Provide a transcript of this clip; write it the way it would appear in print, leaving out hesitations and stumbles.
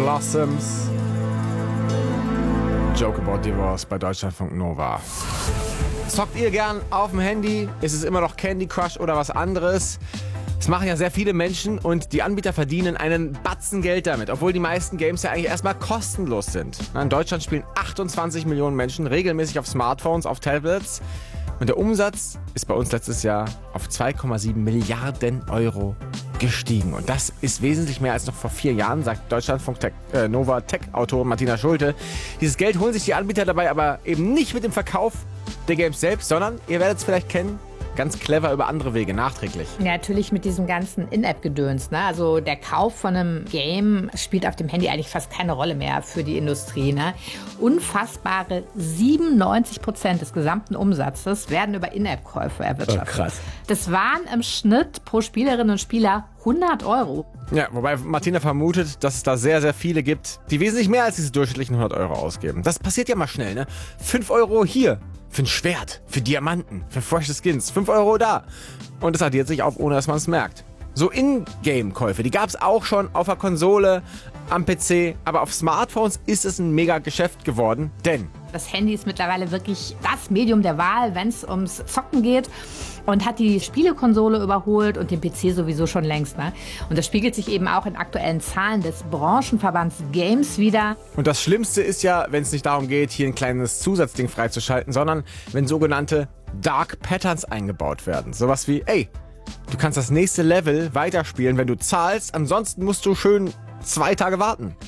Blossoms. Joke About Divorce bei Deutschlandfunk Nova. Zockt ihr gern auf dem Handy? Ist es immer noch Candy Crush oder was anderes? Das machen ja sehr viele Menschen und die Anbieter verdienen einen Batzen Geld damit, obwohl die meisten Games ja eigentlich erstmal kostenlos sind. In Deutschland spielen 28 Millionen Menschen regelmäßig auf Smartphones, auf Tablets. Und der Umsatz ist bei uns letztes Jahr auf 2,7 Milliarden Euro gestiegen. Und das ist wesentlich mehr als noch vor 4 Jahren, sagt Deutschlandfunk Nova Tech-Autorin Martina Schulte. Dieses Geld holen sich die Anbieter dabei aber eben nicht mit dem Verkauf der Games selbst, sondern, ihr werdet es vielleicht kennen, ganz clever über andere Wege, nachträglich. Ja, natürlich mit diesem ganzen In-App-Gedöns. Ne? Also der Kauf von einem Game spielt auf dem Handy eigentlich fast keine Rolle mehr für die Industrie. Ne? Unfassbare 97% des gesamten Umsatzes werden über In-App-Käufe erwirtschaftet. Oh, krass. Das waren im Schnitt pro Spielerinnen und Spieler 100 Euro. Ja, wobei Martina vermutet, dass es da sehr, sehr viele gibt, die wesentlich mehr als diese durchschnittlichen 100 Euro ausgeben. Das passiert ja mal schnell, ne? 5 Euro hier für ein Schwert, für Diamanten, für frische Skins, 5 Euro da. Und das addiert sich auf, ohne dass man es merkt. So In-Game-Käufe, die gab es auch schon auf der Konsole, am PC, aber auf Smartphones ist es ein Mega-Geschäft geworden, denn das Handy ist mittlerweile wirklich das Medium der Wahl, wenn es ums Zocken geht, und hat die Spielekonsole überholt und den PC sowieso schon längst. Ne? Und das spiegelt sich eben auch in aktuellen Zahlen des Branchenverbands Games wider. Und das Schlimmste ist ja, wenn es nicht darum geht, hier ein kleines Zusatzding freizuschalten, sondern wenn sogenannte Dark Patterns eingebaut werden. Sowas wie, ey, du kannst das nächste Level weiterspielen, wenn du zahlst, ansonsten musst du schön 2 Tage warten.